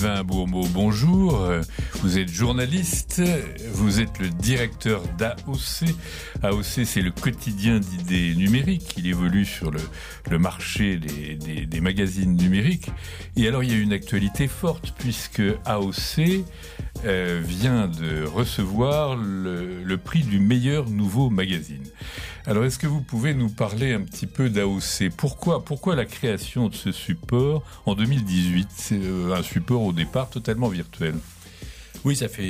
Sylvain Bourmeau, bonjour. Vous êtes journaliste, vous êtes le directeur d'AOC. AOC, c'est le quotidien d'idées numériques. Il évolue sur le marché des magazines numériques. Et alors, il y a une actualité forte puisque AOC vient de recevoir le prix du meilleur nouveau magazine. Alors, est-ce que vous pouvez nous parler un petit peu d'AOC ? Pourquoi la création de ce support en 2018 ? C'est un support au départ totalement virtuel. Oui, ça fait